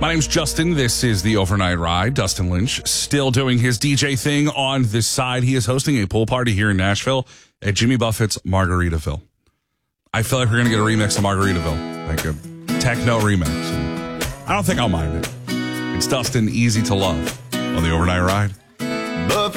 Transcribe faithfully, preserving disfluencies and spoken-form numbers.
My name's Justin. This is the Overnight Ride. Dustin Lynch still doing his D J thing on this side. He is hosting a pool party here in Nashville at Jimmy Buffett's Margaritaville. I feel like we're going to get a remix of Margaritaville, like a techno remix. And I don't think I'll mind it. It's Dustin, Easy to Love on the Overnight Ride. Buffett